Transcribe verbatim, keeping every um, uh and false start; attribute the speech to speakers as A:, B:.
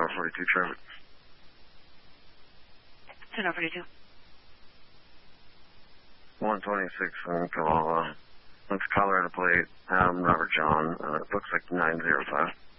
A: four forty-two traffic.
B: ten forty-two.
A: one twenty-six from Kalala. That's Colorado plate. Um, Robert John. Uh, it looks like nine zero five.